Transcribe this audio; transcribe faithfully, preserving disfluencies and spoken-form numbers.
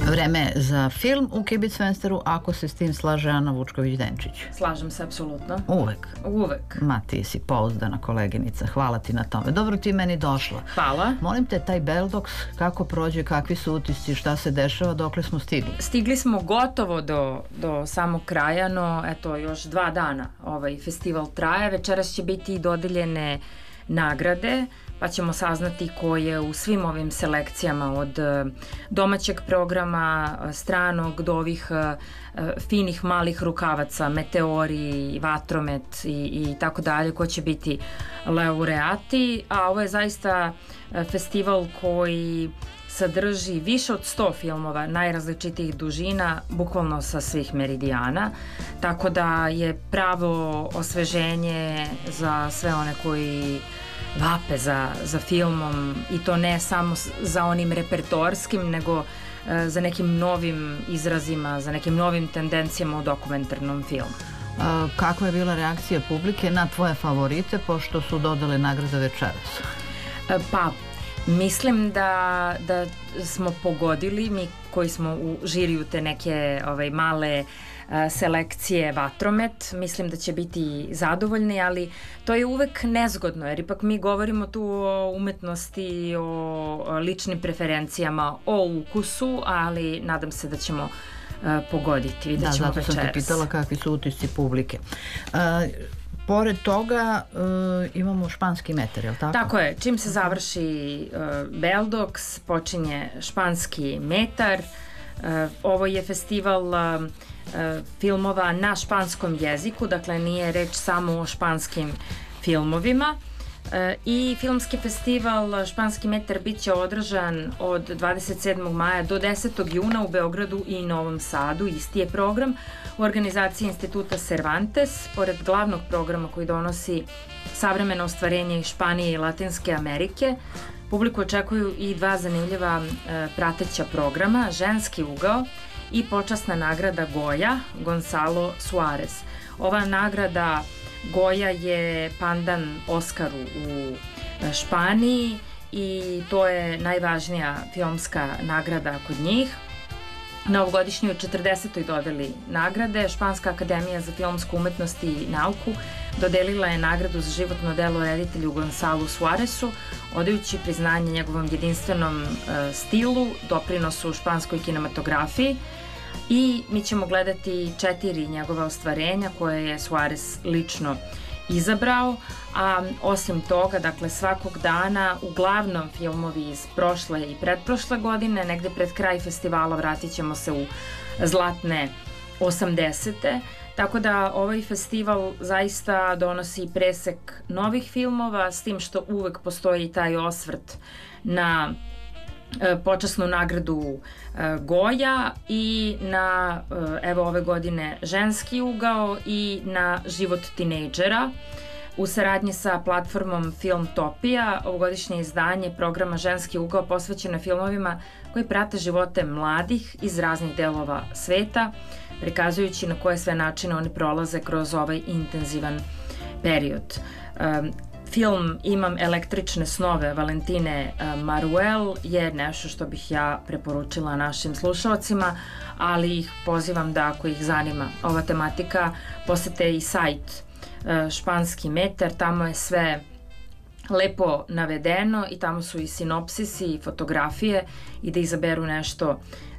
Vreme za film u Kibicfensteru, ako se s tim slaže Ana Vučković-Denčić. Slažem se, apsolutno. Uvek? Uvek. Ma, ti si pouzdana koleginica, hvala ti na tome. Dobro, ti meni došla. Hvala. Molim te, taj Beldox, kako prođe, kakvi su utisci, šta se dešava, dokle smo stigli? Stigli smo gotovo do, do samog kraja, no eto, još dva dana ovaj festival traje. Večeras će biti dodeljene nagrade, pa ćemo saznati ko je u svim ovim selekcijama od domaćeg programa, stranog, do ovih finih malih rukavaca, Meteori, Vatromet i, i tako dalje, ko će biti laureati, a ovo je zaista festival koji sadrži više od sto filmova najrazličitijih dužina, bukvalno sa svih meridijana, tako da je pravo osveženje za sve one koji vape za, za filmom, i to ne samo za onim repertoarskim, nego e, za nekim novim izrazima, za nekim novim tendencijama u dokumentarnom filmu. A, kakva je bila reakcija publike na tvoje favorite, pošto su dodale nagrade večeras? E, pa, mislim da, da smo pogodili, mi koji smo u žiriju te neke ovaj, male selekcije Vatromet, mislim da će biti zadovoljni, ali to je uvek nezgodno, jer ipak mi govorimo tu o umetnosti, o ličnim preferencijama, o ukusu, ali nadam se da ćemo uh, pogoditi. Vidjet ćemo da, zato večeras. sam te pitala kakvi su utisci publike. Uh, Pored toga uh, imamo španski metar, je li tako? Tako je, čim se završi uh, Beldox, počinje španski metar. Uh, ovo je festival uh, filmova na španskom jeziku, dakle nije reč samo o španskim filmovima. E, i filmski festival Španski metar bit će održan od dvadeset sedmog maja do desetog juna u Beogradu i Novom Sadu. Isti je program u organizaciji Instituta Cervantes, pored glavnog programa koji donosi savremeno ostvarenje iz Španije i Latinske Amerike. Publiku očekuju i dva zanimljiva e, prateća programa, Ženski ugao i počasna nagrada Goya, Gonzalo Suarez. Ova nagrada Goya je pandan Oskaru u Španiji i to je najvažnija filmska nagrada kod njih. Na ovogodišnjoj četrdesetoj dodeli nagrade Španska akademija za filmsku umetnost i nauku dodelila je nagradu za životno delo reditelju Gonzalo Suarezu, odajući priznanje njegovom jedinstvenom e, stilu, doprinosu u španskoj kinematografiji, i mi ćemo gledati četiri njegova ostvarenja koje je Suarez lično izabrao, a osim toga, dakle, svakog dana uglavnom filmovi iz prošle i pretprošle godine, negde pred kraj festivala vratit ćemo se u zlatne osamdesete, tako da ovaj festival zaista donosi presek novih filmova, s tim što uvek postoji taj osvrt na počasnu nagradu Goya i na, evo ove godine, Ženski ugao i na život tinejdžera. U saradnji sa platformom Filmtopija, ovogodišnje izdanje programa Ženski ugao posvećeno filmovima koji prate živote mladih iz raznih delova sveta, prikazujući na koje sve načine oni prolaze kroz ovaj intenzivan period. Film Imam električne snove Valentine Maruel je nešto što bih ja preporučila našim slušalcima, ali ih pozivam da, ako ih zanima ova tematika, posete i sajt Španski metar, tamo je sve lepo navedeno i tamo su i sinopsisi i fotografije, i da izaberu nešto